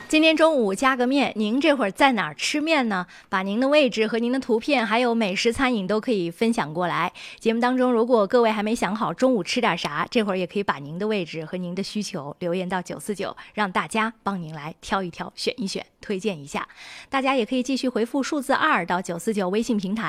今天中午加个面，您这会儿在哪儿吃面呢？把您的位置和您的图片还有美食餐饮都可以分享过来。节目当中，如果各位还没想好中午吃点啥，这会儿也可以把您的位置和您的需求留言到949，让大家帮您来挑一挑、选一选、推荐一下。大家也可以继续回复数字2到949微信平台。